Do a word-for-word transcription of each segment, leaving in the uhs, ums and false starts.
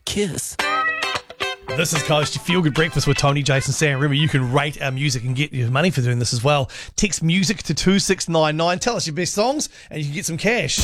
kiss. This is Coast, your feel-good breakfast with Tony, Jason, Sam. Remember, you can rate our music and get your money for doing this as well. Text music to two six nine nine. Tell us your best songs and you can get some cash.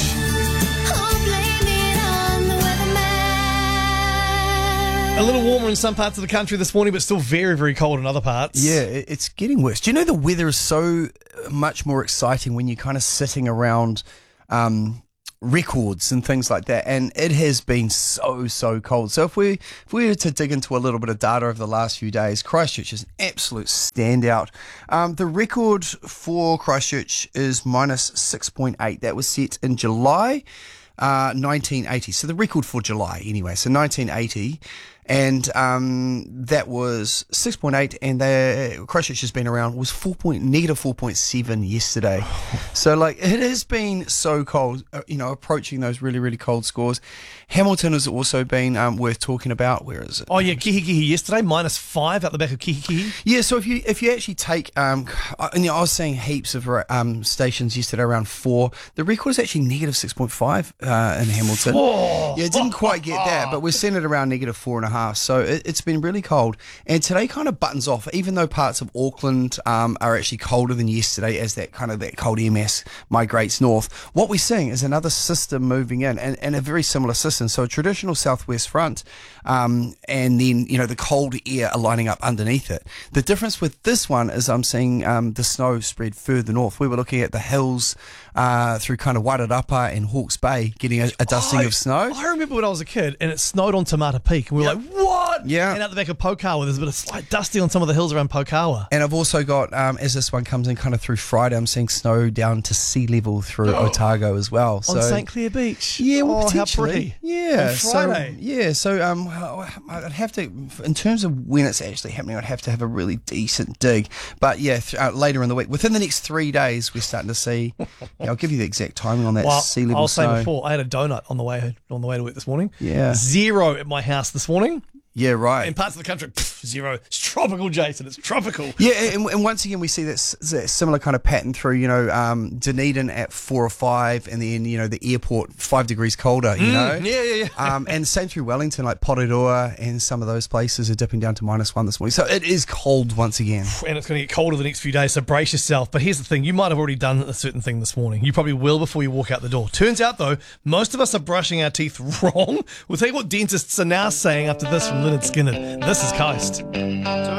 A little warmer in some parts of the country this morning, but still very, very cold in other parts. Yeah, it- it's getting worse. Do you know the weather is so much more exciting when you're kind of sitting around um, records and things like that, and it has been so, so cold. So if we if we were to dig into a little bit of data over the last few days, Christchurch is an absolute standout. Um, the record for Christchurch is minus six point eight. That was set in July uh, nineteen eighty. So the record for July anyway, so nineteen eighty. And um, that was six point eight, and the Christchurch has been around, was four point, negative four point seven yesterday. So, like, it has been so cold, uh, you know, approaching those really, really cold scores. Hamilton has also been um, worth talking about. Where is it? Oh, yeah, Kihikihi yesterday, minus five out the back of Kihikihi. Yeah, so if you if you actually take, um, I, you know, I was seeing heaps of um, stations yesterday around four. The record is actually negative six point five uh, in Hamilton. Oh. Yeah, it didn't quite get that, but we're seeing it around negative four and a half. So it, it's been really cold. And today kind of buttons off, even though parts of Auckland um, are actually colder than yesterday as that kind of that cold air mass migrates north. What we're seeing is another system moving in, and, and a very similar system. So a traditional southwest front, um, and then, you know, the cold air are lining up underneath it. The difference with this one is I'm seeing um, the snow spread further north. We were looking at the hills uh, through kind of Wairarapa and Hawke's Bay getting a, a dusting I, of snow. I remember when I was a kid and it snowed on Tamata Peak and we were Yep. like, what? Yeah. And out the back of Pokawa, there's a bit of slight dusting on some of the hills around Pokawa. And I've also got, um, as this one comes in kind of through Friday, I'm seeing snow down to sea level through Otago as well. So, on St Clair Beach. yeah, well, oh, how potentially. pretty. Yeah, On Friday. So, yeah, so um, I'd have to, in terms of when it's actually happening, I'd have to have a really decent dig. But yeah, th- uh, later in the week, within the next three days, we're starting to see. Yeah, I'll give you the exact timing on that Well, sea level I'll snow. say before, I had a donut on the way on the way to work this morning. Yeah. Zero at my house this morning. Yeah, right. In parts of the country, pff, zero. It's tropical, Jason. It's tropical. Yeah, and, and once again we see that, s- that similar kind of pattern through, you know, um, Dunedin at four or five, and then, you know, the airport five degrees colder, you know. Yeah, yeah, yeah. Um, and same through Wellington, like Porirua and some of those places are dipping down to minus one this morning. So it is cold once again. And it's going to get colder the next few days, so brace yourself. But here's the thing, you might have already done a certain thing this morning. You probably will before you walk out the door. Turns out, though, most of us are brushing our teeth wrong. We'll tell you what dentists are now saying after this from Leonard Skinner. This is Coast.